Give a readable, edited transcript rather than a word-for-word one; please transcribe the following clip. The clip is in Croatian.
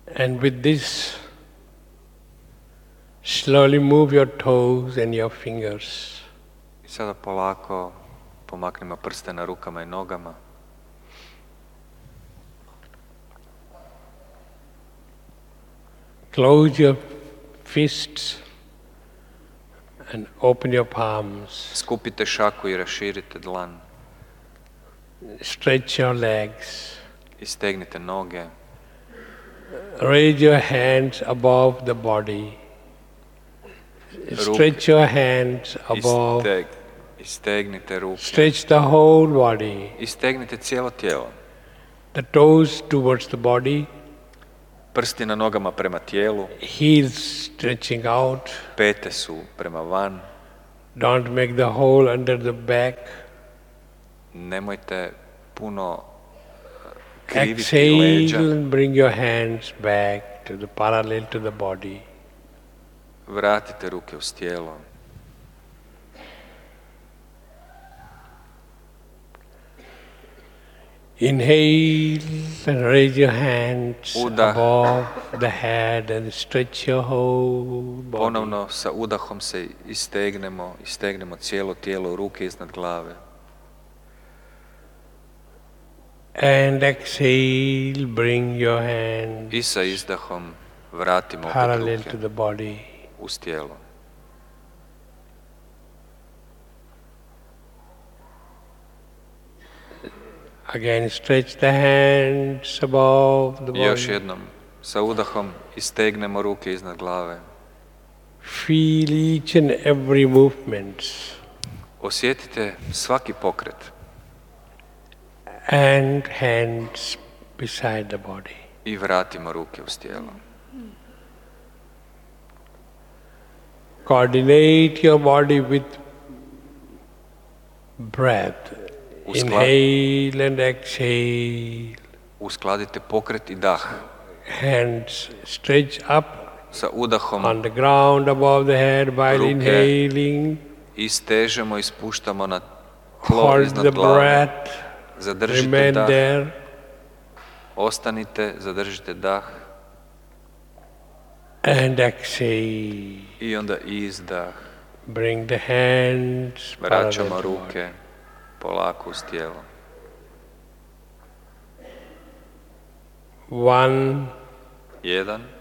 And with this, slowly move your toes and your fingers. I sada polako pomaknimo prste na rukama i nogama. Close your fists and open your palms. Skupite šaku i raširite dlan. Stretch your legs. I stegnite noge. Raise your hands above the body. Stretch your hands above. I stegnite ruke. Stretch the whole body. I stegnite cijelo tijelo. The toes towards the body. Prsti na nogama prema tijelu. Heels stretching out. Pete su prema van. Don't make the hole under the back. Nemojte puno kriviti leđa. Exhale and bring your hands back to the parallel to the body. Vratite ruke uz tijelo. Inhale and raise your hands Udah. above the head and stretch your whole body. Ponovno sa udahom se istegnemo cijelo tijelo, ruke iznad glave. And exhale, bring your hands I sa izdahom vratimo opet parallel to ruke the body. uz tijelo. Again, stretch the hands above the I još body. jednom, sa udahom istegnemo ruke iznad glave. Feel each and every movement. Osjetite svaki pokret And hands beside the body. i vratimo ruke uz tijelo. Coordinate your body with breath. Inhale and exhale. Uskladite pokret i dah. Hands stretch up Sa udahom on the ground above the head while Ruke. inhaling. istežemo i spuštamo na tlo Hold the iznad glave. breath. Zadržite Remain dah. there. Ostanite, zadržite dah. And exhale. I onda izdah. Bring the hands Vraćamo parallel to the ruke polako uz tijelo. body. 1, 1,